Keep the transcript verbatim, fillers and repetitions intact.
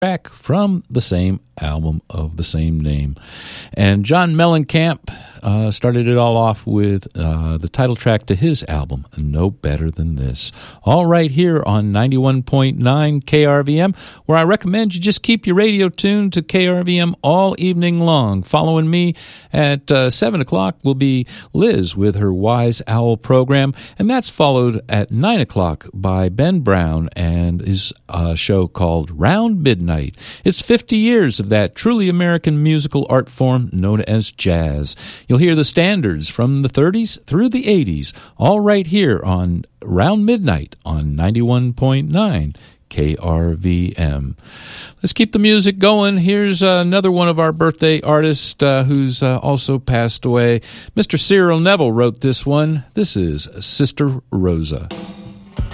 track from the same album of the same name. And John Mellencamp uh, started it all off with uh, the title track to his album, No Better Than This. All right here on ninety-one point nine K R V M, where I recommend you just keep your radio tuned to K R V M all evening long. Following me at uh, seven o'clock will be Liz with her Wise Owl program, and that's followed at nine o'clock by Ben Brown and his uh, show called Round Midnight. It's fifty years of that truly American musical art form known as jazz. You'll hear the standards from the thirties through the eighties, all right here on Round Midnight on ninety-one point nine K R V M. Let's keep the music going. Here's uh, another one of our birthday artists uh, who's uh, also passed away. Mister Cyril Neville wrote this one. This is Sister Rosa.